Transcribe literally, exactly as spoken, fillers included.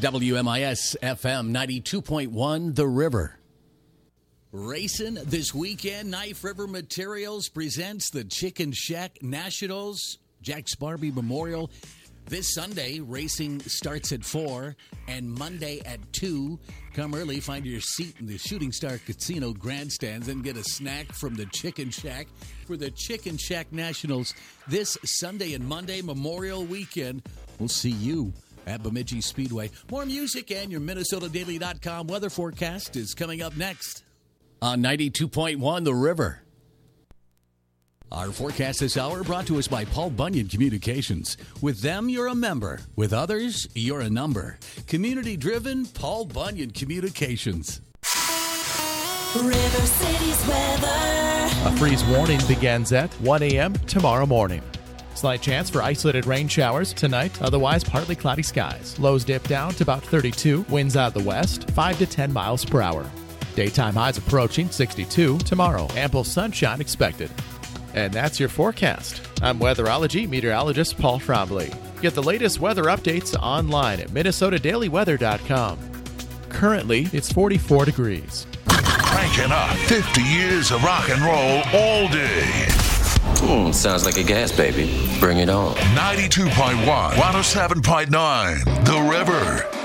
W M I S F M ninety-two point one, The River. Racing this weekend, Knife River Materials presents the Chicken Shack Nationals, Jack Sparby Memorial. This Sunday, racing starts at four, and Monday at two. Come early, find your seat in the Shooting Star Casino grandstands, and get a snack from the Chicken Shack for the Chicken Shack Nationals this Sunday and Monday, Memorial Weekend. We'll see you at Bemidji Speedway. More music and your Minnesota Daily dot com weather forecast is coming up next on ninety-two point one The River. Our forecast this hour brought to us by Paul Bunyan Communications. With them, you're a member. With others, you're a number. Community-driven, Paul Bunyan Communications. River City's weather. A freeze warning begins at one a.m. tomorrow morning. Slight chance for isolated rain showers tonight, otherwise partly cloudy skies. Lows dip down to about thirty-two, winds out of the west, five to ten miles per hour. Daytime highs approaching sixty-two tomorrow. Ample sunshine expected. And that's your forecast. I'm weatherology meteorologist Paul Frombley. Get the latest weather updates online at Minnesota Daily Weather dot com. Currently, it's forty-four degrees. Cranking up fifty years of rock and roll all day. Hmm, sounds like a gas baby. Bring it on. ninety-two point one, one oh seven point nine, The River.